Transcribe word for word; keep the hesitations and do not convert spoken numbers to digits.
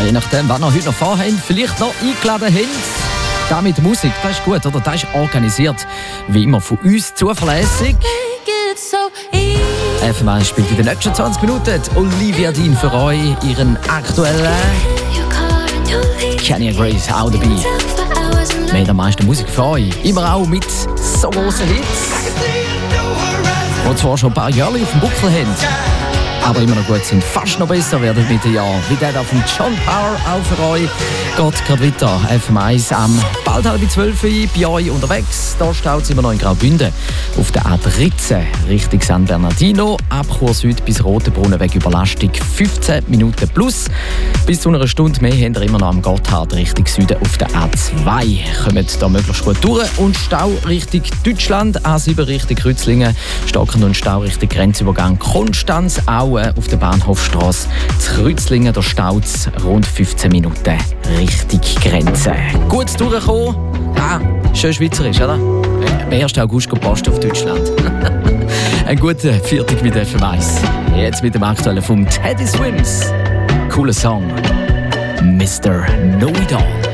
je nachdem, was ihr heute noch vorhabt, vielleicht noch eingeladen habt. Da mit Musik, das ist gut, oder? Das ist organisiert. Wie immer von uns zuverlässig. F M eins spielt in den nächsten zwanzig Minuten Olivia Dean für euch ihren aktuellen Kanye Grace auch dabei. Wir haben am meisten Musik für euch. Immer auch mit so grossen Hits, die zwar schon ein paar Jahre auf dem Buckel haben, aber immer noch gut sind, fast noch besser werden mit den Jahren. Wie der da von John Power, auch für euch. Geht gerade weiter. F M eins am bald halb zwölf bei euch unterwegs. Da staut es immer noch in Graubünden. Auf der A dreizehn Richtung San Bernardino. Abkurs heute bis Rotenbrunnen wegen Überlastung fünfzehn Minuten plus. Bis zu einer Stunde mehr habt ihr immer noch am Gotthard Richtung Süden auf der A zwei. Kommt da möglichst gut durch. Und Stau Richtung Deutschland. A sieben Richtung Kreuzlingen. Stocken und Stau Richtung Grenzübergang Konstanz. Auch auf der Bahnhofstrasse zu Kreuzlingen. Da staut es rund fünfzehn Minuten Richtung Grenze. Gut durchgekommen. Ja, schön schweizerisch, oder? Am ersten August geht die Post auf Deutschland. Ein guter Viertag mit F M eins. Jetzt mit dem aktuellen vom Teddy Swims. Cooler Song. Mister Know It All.